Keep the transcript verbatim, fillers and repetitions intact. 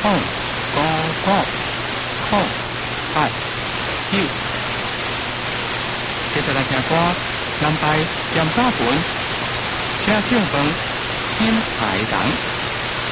空高高空拜休。接着来听歌，南台占家本，请敬饭心爱人。